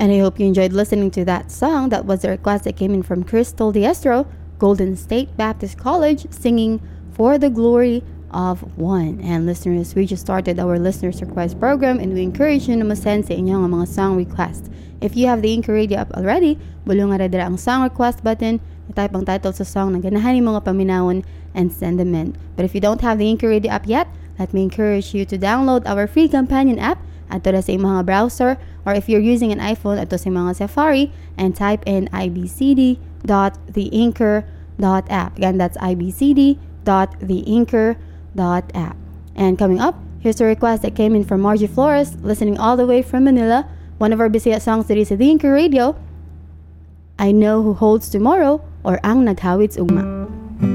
And I hope you enjoyed listening to that song. That was a request that came in from Crystal Diestro, Golden State Baptist College, singing For the Glory of One. And listeners, we just started our listeners request program and we encourage you na masend sa inyong mga song request. If you have the Anchor Radio app already, bulong nga dira ang song request button, i-type ang title sa song na ganahan yung mga paminawon and send them in. But if you don't have the Anchor Radio app yet, let me encourage you to download our free companion app at sa mga browser, or if you're using an iPhone, at sa mga Safari, and type in ibcd.theanchor.app. Again, that's ibcd.theanchor.app. And coming up, here's a request that came in from Margie Flores, listening all the way from Manila. One of our Bisaya songs that is sa The Anchor Radio, I Know Who Holds Tomorrow, or Ang Naghawid's Ugma.